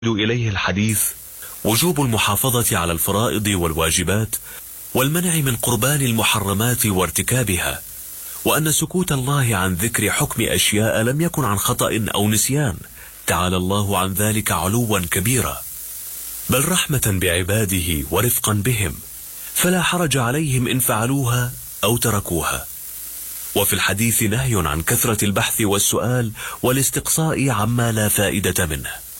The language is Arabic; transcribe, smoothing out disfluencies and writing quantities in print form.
إليه الحديث وجوب المحافظة على الفرائض والواجبات والمنع من قربان المحرمات وارتكابها، وأن سكوت الله عن ذكر حكم أشياء لم يكن عن خطأ أو نسيان، تعالى الله عن ذلك علوا كبيرا، بل رحمة بعباده ورفقا بهم، فلا حرج عليهم إن فعلوها أو تركوها. وفي الحديث نهي عن كثرة البحث والسؤال والاستقصاء عما لا فائدة منه.